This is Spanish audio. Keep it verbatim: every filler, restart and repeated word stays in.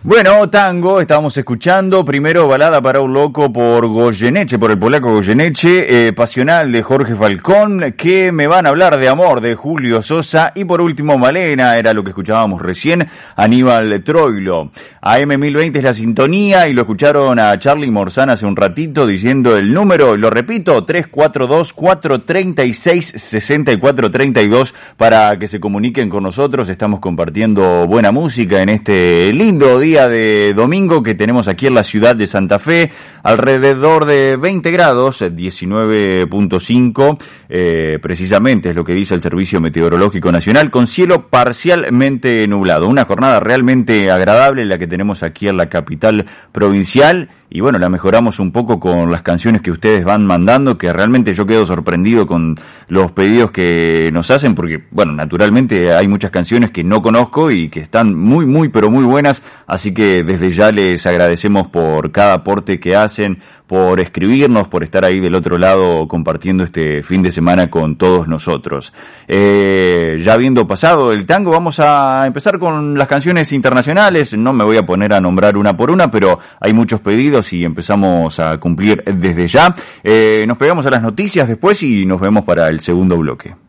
Bueno, tango, estábamos escuchando, primero Balada para un loco por Goyeneche, por el polaco Goyeneche, eh, Pasional de Jorge Falcón, Que me van a hablar de amor de Julio Sosa, y por último Malena, era lo que escuchábamos recién, Aníbal Troilo. A M mil veinte es la sintonía, y lo escucharon a Charly Morzán hace un ratito diciendo el número, lo repito, tres cuatro dos, cuatro tres seis, seis cuatro tres dos, para que se comuniquen con nosotros. Estamos compartiendo buena música en este lindo día de domingo que tenemos aquí en la ciudad de Santa Fe, alrededor de veinte grados, diecinueve punto cinco, eh, precisamente es lo que dice el Servicio Meteorológico Nacional, con cielo parcialmente nublado. Una jornada realmente agradable la que tenemos aquí en la capital provincial. Y bueno, la mejoramos un poco con las canciones que ustedes van mandando, que realmente yo quedo sorprendido con los pedidos que nos hacen, porque, bueno, naturalmente hay muchas canciones que no conozco y que están muy, muy, pero muy buenas, así que desde ya les agradecemos por cada aporte que hacen, por escribirnos, por estar ahí del otro lado compartiendo este fin de semana con todos nosotros. Eh, ya habiendo pasado el tango, vamos a empezar con las canciones internacionales. No me voy a poner a nombrar una por una, pero hay muchos pedidos y empezamos a cumplir desde ya. Eh, nos pegamos a las noticias después y nos vemos para el segundo bloque.